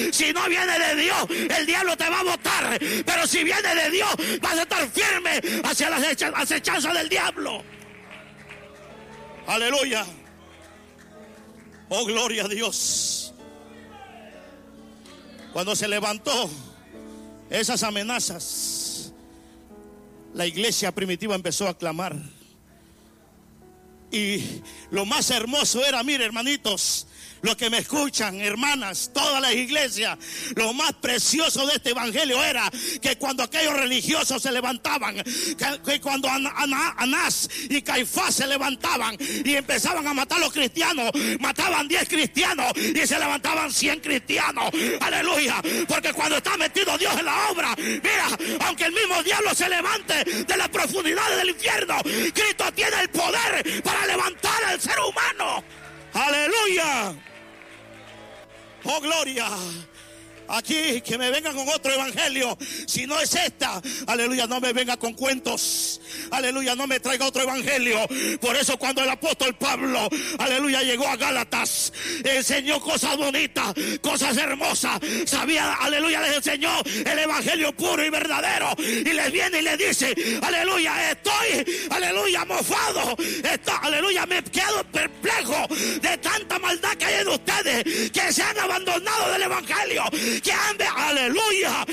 Si no viene de Dios, el diablo te va a botar. Pero si viene de Dios, vas a estar firme hacia las acechanzas del diablo. Aleluya. Oh, gloria a Dios. Cuando se levantó esas amenazas, la iglesia primitiva empezó a clamar. Y lo más hermoso era, mire, hermanitos, los que me escuchan, hermanas, todas las iglesias, lo más precioso de este evangelio era que cuando aquellos religiosos se levantaban, que cuando Anás y Caifás se levantaban y empezaban a matar a los cristianos, mataban 10 cristianos y se levantaban 100 cristianos. Aleluya. Porque cuando está metido Dios en la obra, mira, aunque el mismo diablo se levante de las profundidades del infierno, Cristo tiene el poder para levantar al ser humano. Aleluya. Oh, gloria. Aquí que me venga con otro evangelio. Si no es esta, aleluya, no me venga con cuentos. Aleluya, no me traiga otro evangelio. Por eso cuando el apóstol Pablo, aleluya, llegó a Gálatas, enseñó cosas bonitas, cosas hermosas. Sabía, aleluya, les enseñó el evangelio puro y verdadero. Y les viene y les dice, aleluya, estoy, aleluya, mofado. Aleluya, me quedo perplejo de tanta maldad que hay en ustedes, que se han abandonado del evangelio, que han, aleluya,